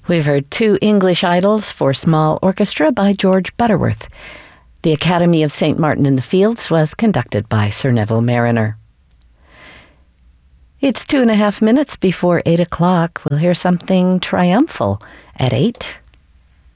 We've heard two English idols for small orchestra by George Butterworth. The Academy of St. Martin in the Fields was conducted by Sir Neville Marriner. It's 2.5 minutes before 8 o'clock. We'll hear something triumphal at 8.